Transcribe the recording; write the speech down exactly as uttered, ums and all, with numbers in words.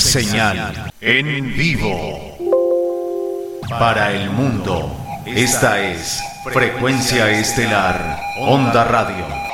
Señal en vivo para el mundo. Esta es Frecuencia Estelar, Onda Radio.